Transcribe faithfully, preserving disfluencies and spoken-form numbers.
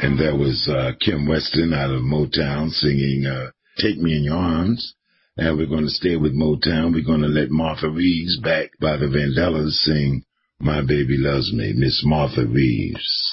And that was uh, Kim Weston out of Motown singing uh, Take Me in Your Arms. And we're going to stay with Motown. We're going to let Martha Reeves, back by the Vandellas, sing My Baby Loves Me, Miss Martha Reeves.